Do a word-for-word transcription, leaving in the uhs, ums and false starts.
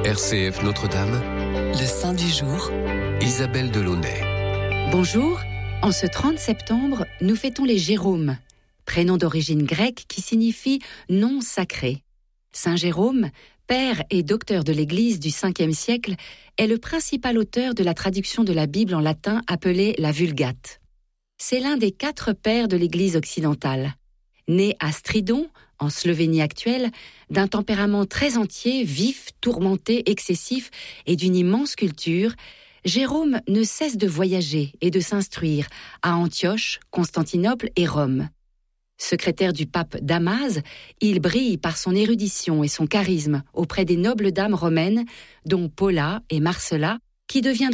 R C F Notre-Dame, le saint du jour, Isabelle Delaunay. Bonjour, en ce trente septembre, nous fêtons les Jérômes, prénom d'origine grecque qui signifie « nom sacré ». Saint Jérôme, père et docteur de l'Église du cinquième siècle, est le principal auteur de la traduction de la Bible en latin appelée la Vulgate. C'est l'un des quatre pères de l'Église occidentale. Né à Stridon, en Slovénie actuelle, d'un tempérament très entier, vif, tourmenté, excessif et d'une immense culture, Jérôme ne cesse de voyager et de s'instruire à Antioche, Constantinople et Rome. Secrétaire du pape Damase, il brille par son érudition et son charisme auprès des nobles dames romaines, dont Paula et Marcella, qui deviendront